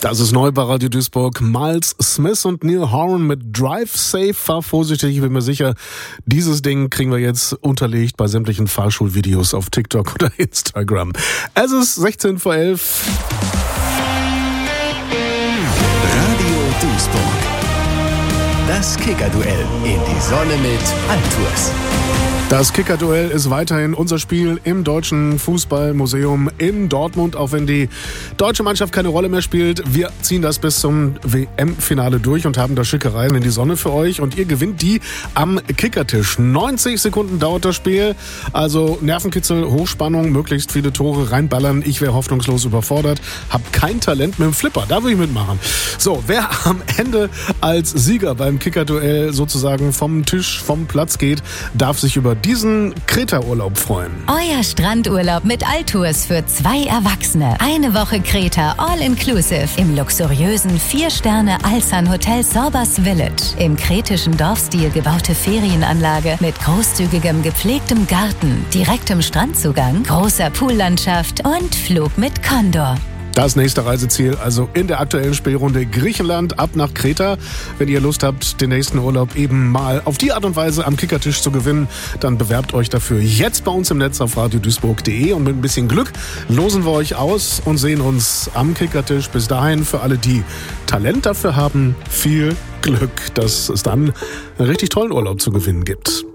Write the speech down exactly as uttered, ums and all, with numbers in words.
Das ist neu bei Radio Duisburg. Miles Smith und Neil Horan mit Drive Safe. Fahr vorsichtig, ich bin mir sicher, dieses Ding kriegen wir jetzt unterlegt bei sämtlichen Fahrschulvideos auf TikTok oder Instagram. Es ist sechzehn vor elf. Radio Duisburg. Das Kicker-Duell in die Sonne mit Altours. Das Kicker-Duell ist weiterhin unser Spiel im Deutschen Fußballmuseum in Dortmund, auch wenn die deutsche Mannschaft keine Rolle mehr spielt. Wir ziehen das bis zum W M-Finale durch und haben da schicke Reisen in die Sonne für euch. Und ihr gewinnt die am Kickertisch. neunzig Sekunden dauert das Spiel, also Nervenkitzel, Hochspannung, möglichst viele Tore reinballern. Ich wäre hoffnungslos überfordert, hab kein Talent mit dem Flipper, da würde ich mitmachen. So, wer am Ende als Sieger beim Kicker-Duell sozusagen vom Tisch, vom Platz geht, darf sich über diesen Kreta-Urlaub freuen. Euer Strandurlaub mit Altours für zwei Erwachsene. Eine Woche Kreta All-Inclusive im luxuriösen vier-Sterne-Alsan-Hotel Sorbas Village. Im kretischen Dorfstil gebaute Ferienanlage mit großzügigem gepflegtem Garten, direktem Strandzugang, großer Poollandschaft und Flug mit Condor. Das nächste Reiseziel, also in der aktuellen Spielrunde Griechenland, ab nach Kreta. Wenn ihr Lust habt, den nächsten Urlaub eben mal auf die Art und Weise am Kickertisch zu gewinnen, dann bewerbt euch dafür jetzt bei uns im Netz auf radio duisburg punkt de und mit ein bisschen Glück losen wir euch aus und sehen uns am Kickertisch. Bis dahin, für alle, die Talent dafür haben, viel Glück, dass es dann einen richtig tollen Urlaub zu gewinnen gibt.